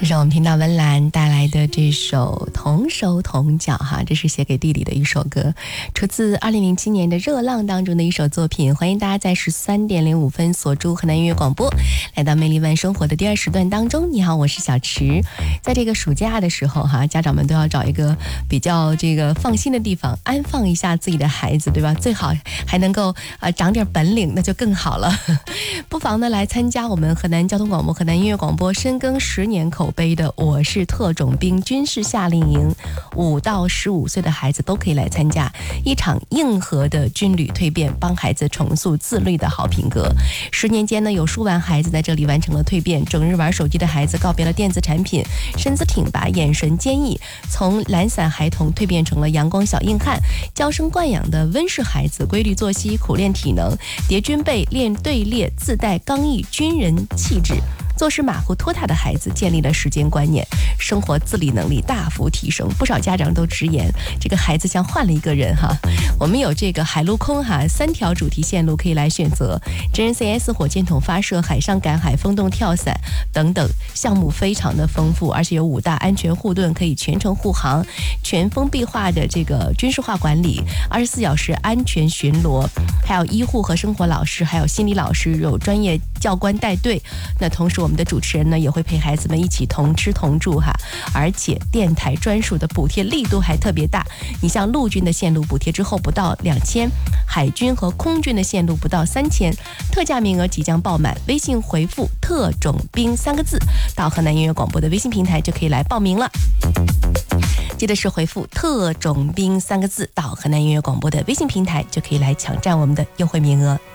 让我们听到温岚带来的这首同手同脚哈，这是写给弟弟的一首歌，出自2007年的热浪当中的一首作品。欢迎大家在13:05锁住河南音乐广播，来到魅力万生活的第2时段当中。你好，我是小池。在这个暑假的时候哈，家长们都要找一个比较放心的地方安放一下自己的孩子，对吧？最好还能够长点本领，那就更好了。不妨呢来参加我们河南交通广播、河南音乐广播深耕10年口碑的我是特种兵军事夏令营，5到15岁的孩子都可以来参加一场硬核的军旅蜕变，帮孩子重塑自律的好品格。10年间呢，有数万孩子在这里完成了蜕变，整日玩手机的孩子告别了电子产品，身子挺拔，眼神坚毅，从懒散孩童蜕变成了阳光小硬汉，娇生惯养的温室孩子，规律作息，苦练体能，叠军备，练队列，自带刚毅军人气质。做事马虎拖沓的孩子建立了时间观念，生活自理能力大幅提升。不少家长都直言，这个孩子像换了一个人哈。我们有这个海陆空哈3条主题线路可以来选择，真人 CS 火箭筒发射、海上赶海、风洞跳伞等等项目非常的丰富，而且有5大安全护盾可以全程护航，全封闭化的这个军事化管理，24小时安全巡逻，还有医护和生活老师，还有心理老师，有专业教官带队。那同时我们的主持人呢也会陪孩子们一起同吃同住哈，而且电台专属的补贴力度还特别大。你像陆军的线路补贴之后不到2000，海军和空军的线路不到3000，特价名额即将爆满。微信回复特种兵3个字到河南音乐广播的微信平台就可以来报名了。记得是回复特种兵3个字到河南音乐广播的微信平台就可以来抢占我们的优惠名额。